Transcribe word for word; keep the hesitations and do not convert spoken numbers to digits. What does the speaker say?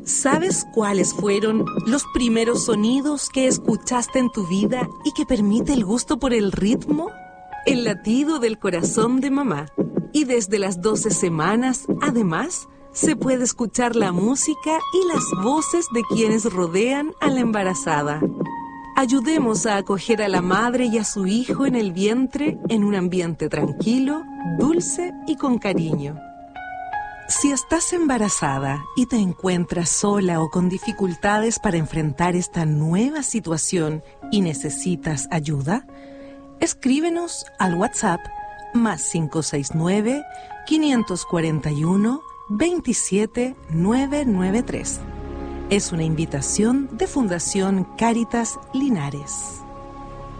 ¿Sabes cuáles fueron los primeros sonidos que escuchaste en tu vida y que permite el gusto por el ritmo? El latido del corazón de mamá. Y desde las doce semanas, además, se puede escuchar la música y las voces de quienes rodean a la embarazada. Ayudemos a acoger a la madre y a su hijo en el vientre en un ambiente tranquilo, dulce y con cariño. Si estás embarazada y te encuentras sola o con dificultades para enfrentar esta nueva situación y necesitas ayuda, escríbenos al WhatsApp más cinco seis nueve, cinco cuatro uno, dos siete nueve nueve tres. Es una invitación de Fundación Cáritas Linares.